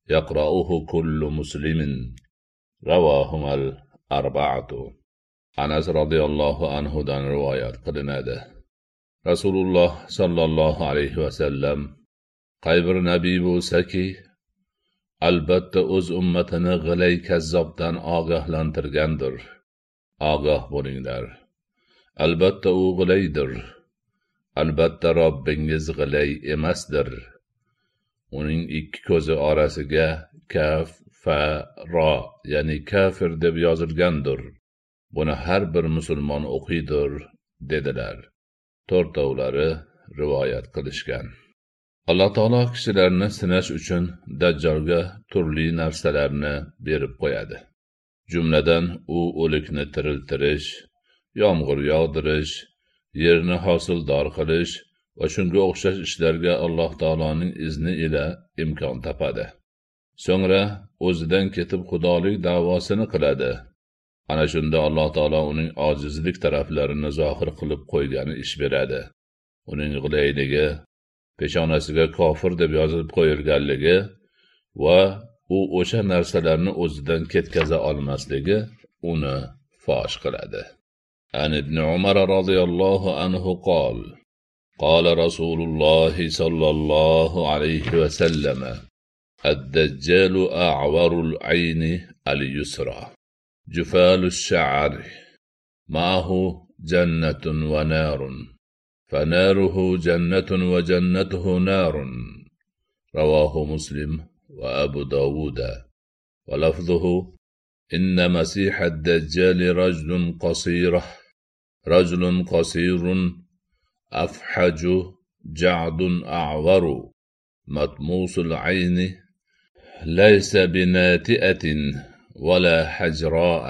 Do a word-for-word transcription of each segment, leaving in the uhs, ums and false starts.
يقرأه كل مسلم رواهما الأربعة. Anas radhiyallohu anhudan rivoyat qilinadi. Rasululloh sallallohu alayhi vasallam qay bir nabiy bo'lsaki, albatta o'z ummatini g'ilay kazzobdan ogohlantirgandir. Ogoh bo'linglar. Albatta u g'ilaydir. Albatta Robbingiz g'ilay emasdir. Uning ikki ko'zi orasiga kaf, fa, ro, ya'ni kafir deb yozilgandir. Buni har bir musulmon o'qiydir, dedilar. To'rtovlari rivoyat qilishgan. Alloh taolo kishilarni sinash uchun Dajjolga turli narsalarni berib qo'yadi. Jumladan u o'likni tiriltirish, yomg'ir yog'dirish, yerni hosildor qilish va shunga o'xshash ishlarga Alloh taoloning izni ila imkon topadi. So'ngra o'zidan ketib xudolik da'vosini qiladi. Ana shunda Alloh taolo uning ojizlik taraflarini zohir qilib qo'ygani ish beradi. Uning g'ilayligi, peshonasiga kofir deb yozib qo'yilganligi va u o'sha narsalarni o'zidan ketkaza olmasligi uni fosh qiladi. An ibn Umar radhiyallohu anhu qol: Qala Rasululloh sallallohu alayhi va sallam: Ad-dajjalu a'warul ayni al-yusra, jufalus sha'ri, ma'ahu jannatun wa narun, فناره جنة وجنته نار. رواه مسلم وأبو داود. ولفظه: إن مسيح الدجال رجل قصير رجل قصير أفحج جعد أعور مطموس العين ليس بناتئة ولا حجراء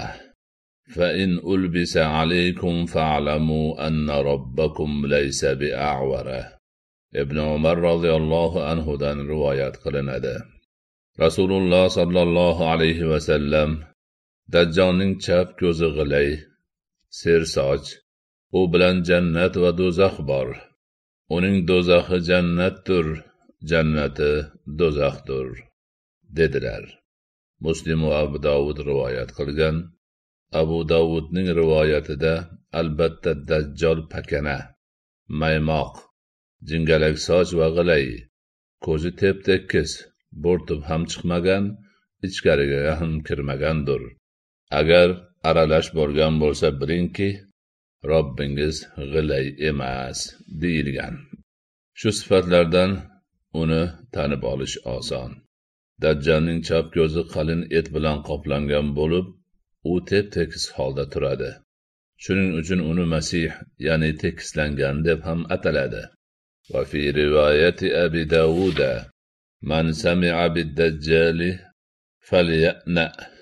فإن ألبس عليكم فاعلموا أن ربكم ليس بأعور. Ibn Umar radhiyallohu anhudan rivoyat qilinadi. Rasululloh sallallohu alayhi va sallam Dajjolning chap ko'zi g'ilay, sersoch, u bilan jannat va do'zax bor. Uning do'zaxi jannatdir, jannati do'zaxdir, dedilar. Muslim va Abu Dawud rivoyat qilgan. Abu Dawudning rivoyatida albatta Dajjol pakana, maymoq, jingalak soch va g'ilay, ko'zi tep-tekis, bo'rtib ham chiqmagan, ichkariga ham kirmagandir. Agar aralash bo'lgan bo'lsa bilingki, Robbingiz g'ilay emas, deyilgan. Shu sifatlardan uni tanib olish oson. Dajjalning chap ko'zi qalin et bilan qoplangan bo'lib, u tep-tekis holda turadi. Shuning uchun uni Masih, ya'ni tekislangan deb ham ataladi. Va fi rivoyati Abi Dawud: Man sami'a bid-dajjali falya'na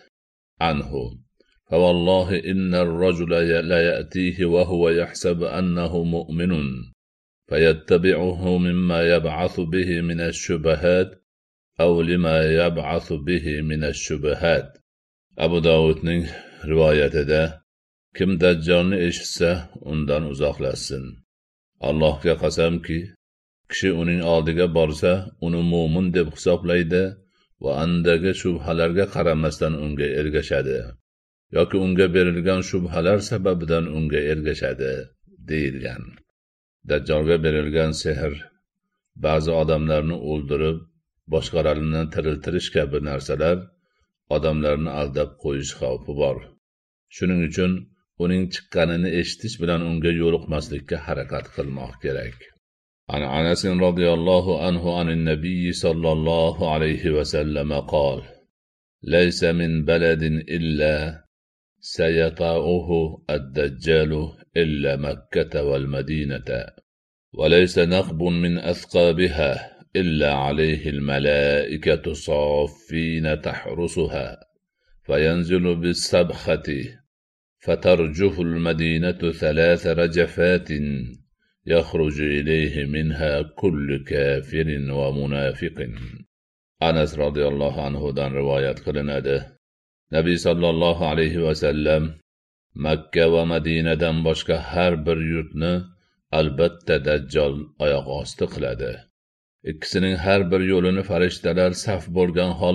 anhu. Fa wallahi inna ar-rajula la ya'tihi wa huwa yahsabu annahu mu'minun fayattabi'uhu mimma yab'athu bihi min ash-shubahat aw lima yab'athu bihi min ash-shubahat. Abu Dawudning rivoyatida: Kim Dajjolni eshitsa, undan uzoqlashsin. Allohga qasamki, kishi uning oldiga borsa, uni mu'min deb hisoblaydi va andagi shubhalarga qaramasdan unga ergashadi, yoki unga berilgan shubhalar sababidan unga ergashadi, deyilgan. Dajjolga berilgan sehr ba'zi odamlarni o'ldirib, boshqalarini tiriltirish kabi narsalar odamlarni aldab qo'yish xavfi bor. Shuning uchun uning chiqqanini eshitish bilan unga yo'liqmaslikka harakat qilmoq kerak. Ana Anas radhiyallohu anhu anin nabiy sallallohu alayhi va sallam qol: Laysa min baladin illa sayata'uhu ad-dajjalu illa Makkah wal Madinata wa laysa naqbun min athqabiha إلا عليه الملائكة صافين تحرسها فينزل بالسبخة فترجف المدينة ثلاث رجفات يخرج إليه منها كل كافر ومنافق. Anas radhiyallohu anhudan rivoyat qilinadi. Nabiy sallallohu alayhi va sallam Makka va Madinadan boshqa har bir yurtni albatta Dajjal oyoq osti qiladi. Ikkisining har bir yo'lini farishtalar saf bo'lgan